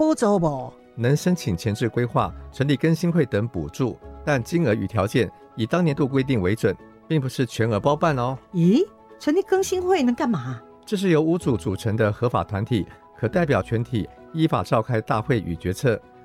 补助不？ 能申请前置规划、成立更新会等补助，但金额与条件以当年度规定为准，并不是全额包办哦。 咦，成立更新会能干嘛？ 这是由屋主组成的合法团体，可代表全体依法召开大会与决策，